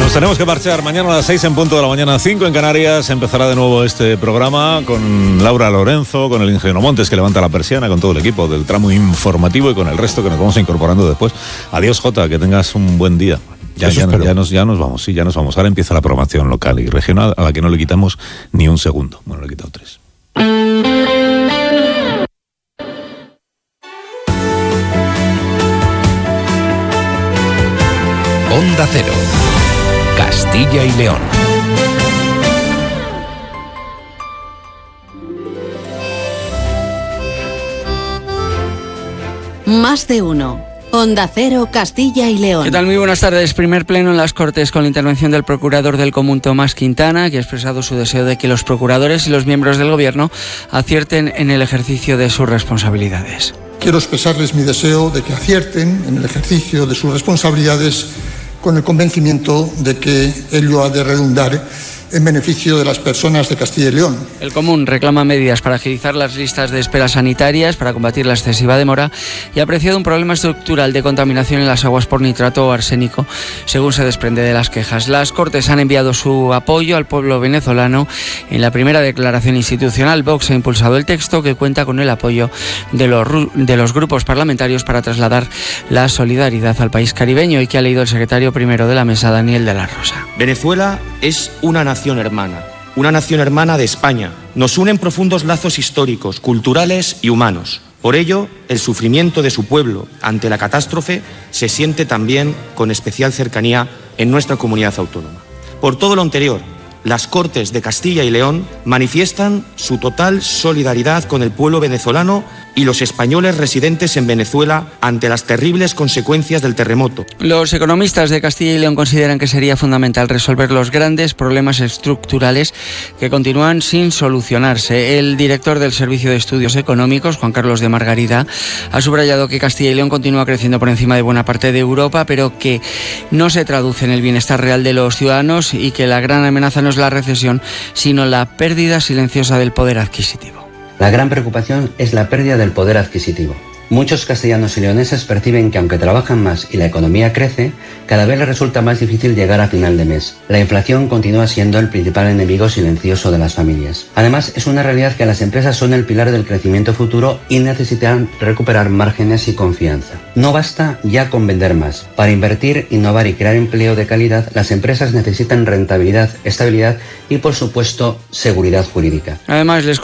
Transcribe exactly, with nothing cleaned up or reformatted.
Nos tenemos que marchar. Mañana a las seis en punto de la mañana, cinco en Canarias, empezará de nuevo este programa con Laura Lorenzo, con el ingeniero Montes, que levanta la persiana, con todo el equipo del tramo informativo y con el resto que nos vamos incorporando después. Adiós, Jota, que tengas un buen día. Ya, ya, ya, nos, ya nos vamos, sí, ya nos vamos. Ahora empieza la programación local y regional, a la que no le quitamos ni un segundo. Bueno, le he quitado tres. Onda Cero, Castilla y León. Más de uno. Onda Cero, Castilla y León. ¿Qué tal? Muy buenas tardes. Primer pleno en las Cortes con la intervención del procurador del Común, Tomás Quintana, que ha expresado su deseo de que los procuradores y los miembros del Gobierno acierten en el ejercicio de sus responsabilidades. Quiero expresarles mi deseo de que acierten en el ejercicio de sus responsabilidades con el convencimiento de que ello ha de redundar en beneficio de las personas de Castilla y León. El Común reclama medidas para agilizar las listas de espera sanitarias, para combatir la excesiva demora y ha apreciado un problema estructural de contaminación en las aguas por nitrato o arsénico, según se desprende de las quejas. Las Cortes han enviado su apoyo al pueblo venezolano. En la primera declaración institucional, Vox ha impulsado el texto, que cuenta con el apoyo de los, de los grupos parlamentarios para trasladar la solidaridad al país caribeño, y que ha leído el secretario primero de la mesa, Daniel de la Rosa. Venezuela es una nación nación hermana, una nación hermana de España. Nos unen profundos lazos históricos, culturales y humanos. Por ello, el sufrimiento de su pueblo ante la catástrofe se siente también con especial cercanía en nuestra comunidad autónoma. Por todo lo anterior, las Cortes de Castilla y León manifiestan su total solidaridad con el pueblo venezolano y los españoles residentes en Venezuela ante las terribles consecuencias del terremoto. Los economistas de Castilla y León consideran que sería fundamental resolver los grandes problemas estructurales que continúan sin solucionarse. El director del Servicio de Estudios Económicos, Juan Carlos de Margarida, ha subrayado que Castilla y León continúa creciendo por encima de buena parte de Europa, pero que no se traduce en el bienestar real de los ciudadanos y que la gran amenaza no es la recesión, sino la pérdida silenciosa del poder adquisitivo. La gran preocupación es la pérdida del poder adquisitivo. Muchos castellanos y leoneses perciben que aunque trabajan más y la economía crece, cada vez les resulta más difícil llegar a final de mes. La inflación continúa siendo el principal enemigo silencioso de las familias. Además, es una realidad que las empresas son el pilar del crecimiento futuro y necesitan recuperar márgenes y confianza. No basta ya con vender más. Para invertir, innovar y crear empleo de calidad, las empresas necesitan rentabilidad, estabilidad y, por supuesto, seguridad jurídica. Además, les